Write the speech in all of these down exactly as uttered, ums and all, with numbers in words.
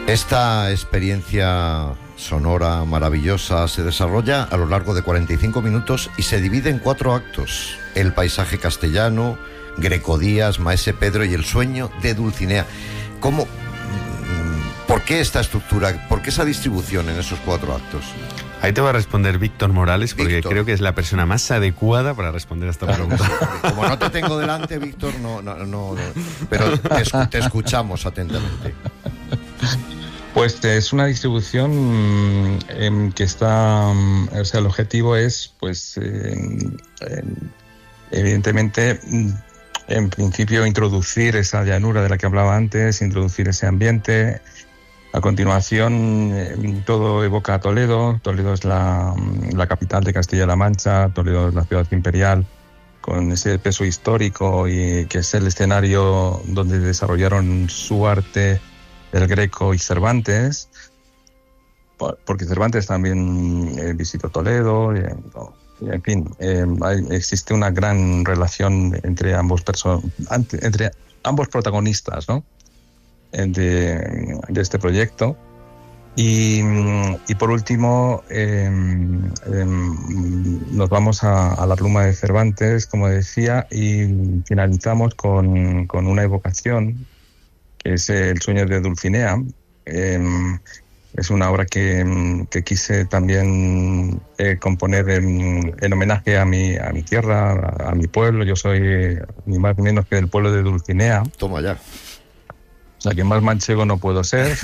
Esta experiencia sonora maravillosa se desarrolla a lo largo de cuarenta y cinco minutos y se divide en cuatro actos: el paisaje castellano, Grecodías, Maese Pedro y el sueño de Dulcinea. ¿Cómo, por qué esta estructura, por qué esa distribución en esos cuatro actos? Ahí te va a responder Víctor Morales, porque Víctor, creo que es la persona más adecuada para responder a esta pregunta. Como no te tengo delante, Víctor, no, no, no, no, pero te, te escuchamos atentamente. Pues es una distribución eh, que está, o sea, el objetivo es, pues, eh, eh, evidentemente, en principio, introducir esa llanura de la que hablaba antes, introducir ese ambiente. A continuación, eh, todo evoca a Toledo. Toledo es la, la capital de Castilla-La Mancha, Toledo es la ciudad imperial, con ese peso histórico y que es el escenario donde desarrollaron su arte el Greco y Cervantes, porque Cervantes también eh, visitó Toledo, y, y en fin, eh, hay, existe una gran relación entre ambos perso- entre ambos protagonistas, ¿no?, de, de este proyecto. Y, y por último, eh, eh, nos vamos a, a la pluma de Cervantes, como decía, y finalizamos con, con una evocación, que es El sueño de Dulcinea. Eh, es una obra que, que quise también eh, componer en, en homenaje a mi, a mi tierra, a, a mi pueblo. Yo soy ni más ni menos que del pueblo de Dulcinea. Toma ya. O sea, que más manchego no puedo ser.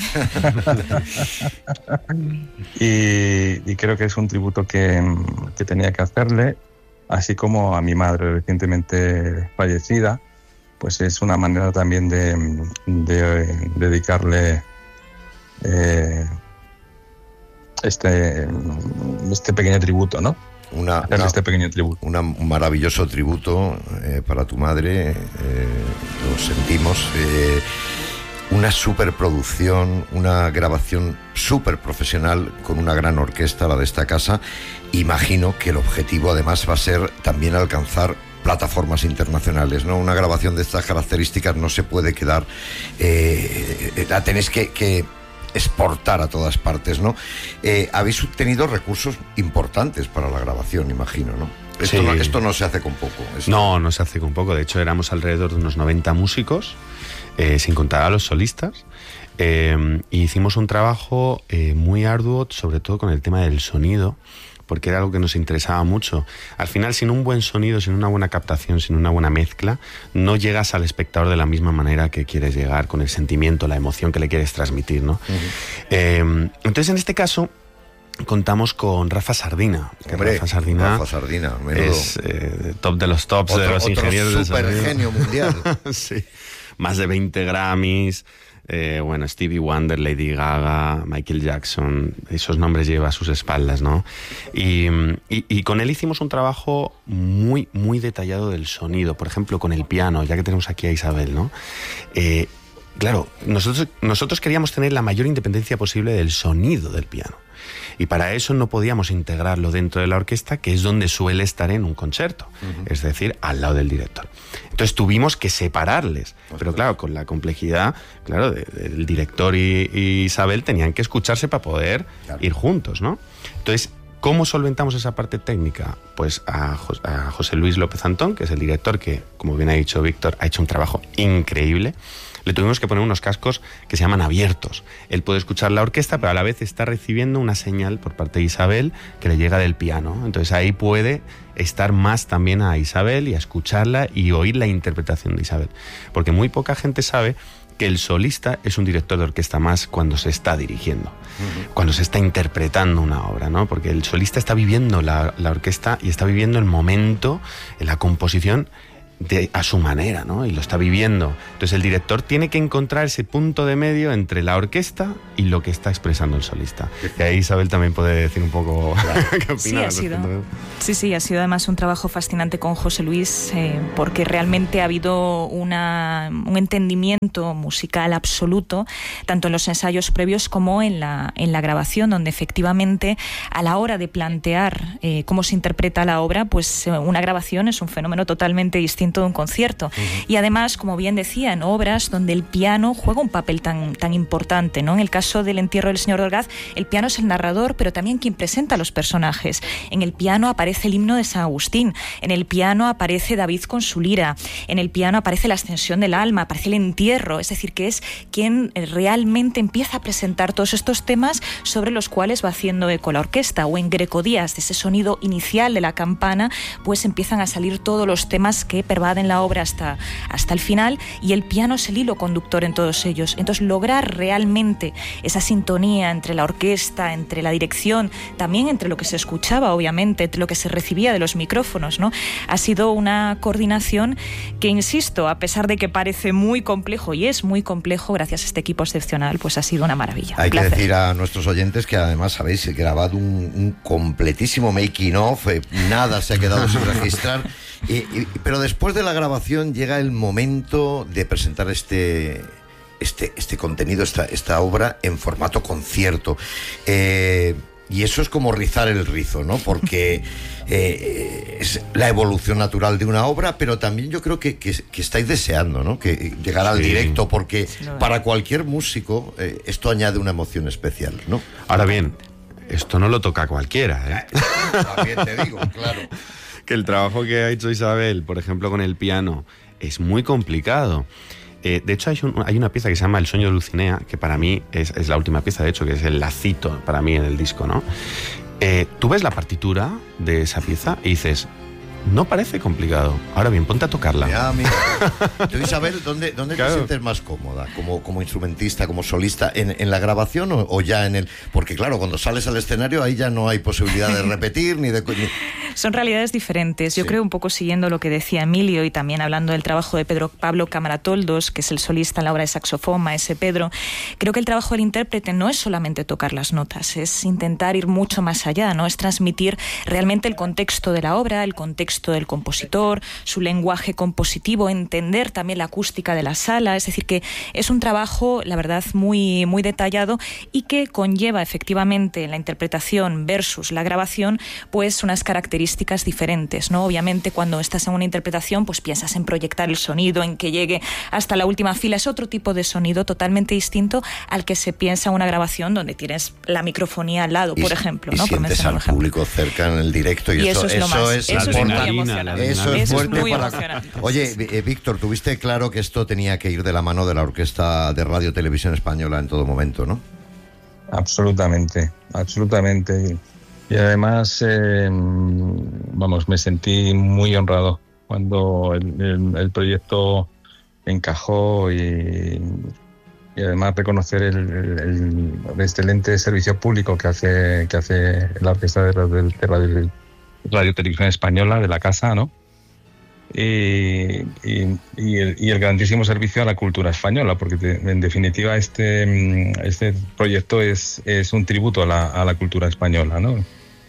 y, y creo que es un tributo que, que tenía que hacerle, así como a mi madre recientemente fallecida. Pues es una manera también de, de, de dedicarle eh, este, este pequeño tributo, ¿no? Una, una, este pequeño tributo. Una, un maravilloso tributo eh, para tu madre, eh, lo sentimos. Eh, una superproducción, una grabación súper profesional con una gran orquesta, la de esta casa. Imagino que el objetivo además va a ser también alcanzar plataformas internacionales, ¿no? Una grabación de estas características no se puede quedar, eh, la tenéis que, que exportar a todas partes, ¿no? Eh, habéis tenido recursos importantes para la grabación, imagino, ¿no? Esto, sí. no, esto no se hace con poco. Esto... No, no se hace con poco. De hecho, éramos alrededor de unos noventa músicos, eh, sin contar a los solistas. Eh, y hicimos un trabajo eh, muy arduo, sobre todo con el tema del sonido, porque era algo que nos interesaba mucho. Al final, sin un buen sonido, sin una buena captación, sin una buena mezcla, no llegas al espectador de la misma manera que quieres llegar, con el sentimiento, la emoción que le quieres transmitir, ¿no? Uh-huh. Eh, entonces, en este caso, contamos con Rafa Sardina. Que Hombre, Rafa Sardina, Rafa Sardina es eh, top de los tops, otro, de los ingenieros de sonido. Super genio mundial. Sí. Más de veinte Grammys. Eh, bueno, Stevie Wonder, Lady Gaga, Michael Jackson, esos nombres lleva a sus espaldas, ¿no? Y, y, y con él hicimos un trabajo muy, muy detallado del sonido, por ejemplo, con el piano, ya que tenemos aquí a Isabel, ¿no? Eh, claro, nosotros, nosotros queríamos tener la mayor independencia posible del sonido del piano. Y para eso no podíamos integrarlo dentro de la orquesta, que es donde suele estar en un concierto, uh-huh. es decir, al lado del director. Entonces tuvimos que separarles, pues pero claro, con la complejidad, claro, de, de, el director y, y Isabel tenían que escucharse para poder claro. ir juntos, ¿no? Entonces, ¿cómo solventamos esa parte técnica? Pues a, a José Luis López Antón, que es el director que, como bien ha dicho Víctor, ha hecho un trabajo increíble. Le tuvimos que poner unos cascos que se llaman abiertos. Él puede escuchar la orquesta, pero a la vez está recibiendo una señal por parte de Isabel que le llega del piano. Entonces ahí puede estar más también a Isabel y a escucharla y oír la interpretación de Isabel. Porque muy poca gente sabe que el solista es un director de orquesta más cuando se está dirigiendo, uh-huh. cuando se está interpretando una obra, ¿no? Porque el solista está viviendo la, la orquesta y está viviendo el momento, la composición, de, a su manera, ¿no? Y lo está viviendo. Entonces el director tiene que encontrar ese punto de medio entre la orquesta y lo que está expresando el solista. Y ahí Isabel también puede decir un poco claro. qué opina. Sí, ha sido, sí, sí, ha sido además un trabajo fascinante con José Luis, eh, porque realmente ha habido una, un entendimiento musical absoluto, tanto en los ensayos previos como en la, en la grabación, donde efectivamente a la hora de plantear eh, cómo se interpreta la obra, pues eh, una grabación es un fenómeno totalmente distinto distinto de un concierto. Uh-huh. Y además, como bien decía, en obras donde el piano juega un papel tan, tan importante, ¿no? En el caso del Entierro del Señor de Orgaz, el piano es el narrador, pero también quien presenta a los personajes. En el piano aparece el himno de San Agustín, en el piano aparece David con su lira, en el piano aparece la ascensión del alma, aparece el entierro, es decir, que es quien realmente empieza a presentar todos estos temas sobre los cuales va haciendo eco la orquesta. O en Grecodías, de ese sonido inicial de la campana, pues empiezan a salir todos los temas que pervaden la obra hasta, hasta el final, y el piano es el hilo conductor en todos ellos. Entonces, lograr realmente esa sintonía entre la orquesta, entre la dirección, también entre lo que se escuchaba, obviamente, entre lo que se recibía de los micrófonos, ¿no? Ha sido una coordinación que, insisto, a pesar de que parece muy complejo, y es muy complejo, gracias a este equipo excepcional, pues ha sido una maravilla. Hay un que placer. decir a nuestros oyentes que además habéis grabado un, un completísimo making of, eh, nada se ha quedado sin registrar, y, y, pero después de la grabación llega el momento de presentar este... Este, este contenido, esta, esta obra en formato concierto. Eh, y eso es como rizar el rizo, ¿no? Porque eh, es la evolución natural de una obra, pero también yo creo que, que, que estáis deseando, ¿no? Que llegar al sí. directo, porque sí, para cualquier músico eh, esto añade una emoción especial, ¿no? Ahora bien, esto no lo toca cualquiera, ¿eh? También te digo, claro. Que el trabajo que ha hecho Isabel, por ejemplo, con el piano, es muy complicado. Eh, de hecho, hay, un, hay una pieza que se llama El sueño de Dulcinea, que para mí es, es la última pieza, de hecho, que es el lacito para mí en el disco, ¿no? Eh, tú ves la partitura de esa pieza y dices, no parece complicado. Ahora bien, ponte a tocarla. Ya, mira. Tú, Isabel, ¿dónde, dónde claro. te sientes más cómoda? ¿Como, como instrumentista, como solista? ¿En, en la grabación o, o ya en el...? Porque claro, cuando sales al escenario ahí ya no hay posibilidad de repetir ni de... Ni... Son realidades diferentes. Yo sí. creo, un poco siguiendo lo que decía Emilio y también hablando del trabajo de Pedro Pablo Camaratoldos, que es el solista en la obra de saxofón, Maese Pedro, creo que el trabajo del intérprete no es solamente tocar las notas, es intentar ir mucho más allá, ¿no? Es transmitir realmente el contexto de la obra, el contexto del compositor, su lenguaje compositivo, entender también la acústica de la sala, es decir, que es un trabajo, la verdad, muy, muy detallado y que conlleva efectivamente en la interpretación versus la grabación, pues unas características diferentes, ¿no? Obviamente, cuando estás en una interpretación, pues piensas en proyectar el sonido, en que llegue hasta la última fila, es otro tipo de sonido totalmente distinto al que se piensa en una grabación donde tienes la microfonía al lado, y, por ejemplo, y ¿no? sientes por al público cerca en el directo y, y eso, eso es lo eso más, es, eso es muy emocionante. Eso es eso fuerte es muy para... emocionante. Oye, eh, Víctor, tuviste claro que esto tenía que ir de la mano de la Orquesta de Radio Televisión Española en todo momento, ¿no? Absolutamente, absolutamente. Y además, eh, vamos, me sentí muy honrado cuando el, el, el proyecto encajó y, y además reconocer el, el, el excelente servicio público que hace que hace la Orquesta de Radio, de Radio, Radio Televisión Española de la casa, ¿no? Y, y, y, el, y el grandísimo servicio a la cultura española, porque te, en definitiva este, este proyecto es, es un tributo a la, a la cultura española, ¿no?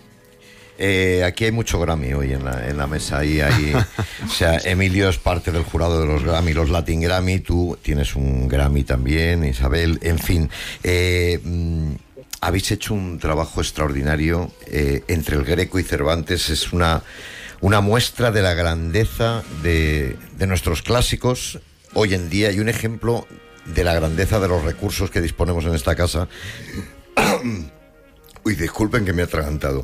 Eh, aquí hay mucho Grammy hoy en la, en la mesa. Ahí, ahí, o sea, Emilio es parte del jurado de los Grammy, los Latin Grammy. Tú tienes un Grammy también, Isabel. En fin, eh, mm, habéis hecho un trabajo extraordinario eh, entre el Greco y Cervantes. Es una, una muestra de la grandeza de, de nuestros clásicos hoy en día y un ejemplo de la grandeza de los recursos que disponemos en esta casa. Uy, disculpen que me he atragantado.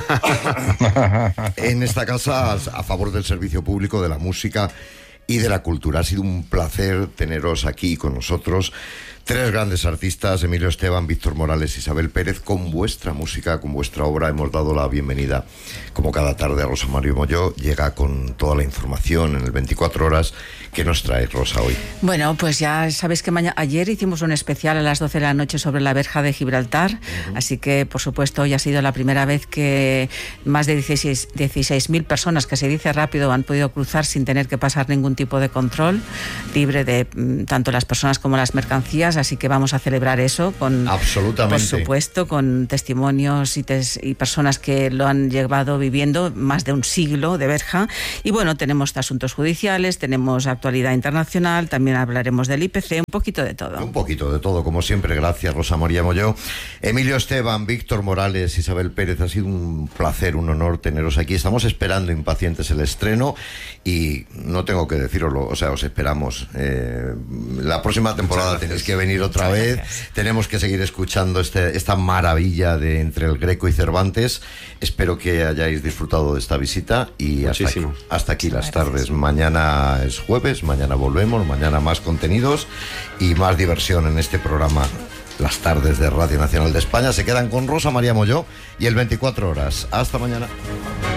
En esta casa, a favor del servicio público, de la música y de la cultura. Ha sido un placer teneros aquí con nosotros. Tres grandes artistas, Emilio Esteban, Víctor Morales, Isabel Pérez, con vuestra música, con vuestra obra. Hemos dado la bienvenida, como cada tarde, a Rosa Mario Molló. Llega con toda la información en el veinticuatro horas. ¿Qué nos trae, Rosa, hoy? Bueno, pues ya sabéis que mañana, ayer hicimos un especial a las doce de la noche sobre la verja de Gibraltar, uh-huh. Así que, por supuesto, hoy ha sido la primera vez que más de dieciséis mil personas, que se dice rápido, han podido cruzar sin tener que pasar ningún tipo de control, libre de mm, tanto las personas como las mercancías, así que vamos a celebrar eso con, absolutamente, por supuesto, con testimonios y, tes, y personas que lo han llevado viviendo más de un siglo de verja. Y bueno, tenemos asuntos judiciales, tenemos actualidad internacional, también hablaremos del I P C, un poquito de todo. Un poquito de todo, como siempre. Gracias, Rosa María Molló. Emilio Esteban, Víctor Morales, Isabel Pérez, ha sido un placer, un honor teneros aquí. Estamos esperando impacientes el estreno y no tengo que deciroslo, o sea, os esperamos. Eh, la próxima temporada tenéis que venir otra Muchas vez. gracias. Tenemos que seguir escuchando este, esta maravilla de entre el Greco y Cervantes. Espero que hayáis disfrutado de esta visita y hasta aquí, Muchísimo. hasta aquí las Gracias. tardes. Mañana es jueves, mañana volvemos, mañana más contenidos y más diversión en este programa. Las tardes de Radio Nacional de España se quedan con Rosa María Molló y el veinticuatro horas. Hasta mañana.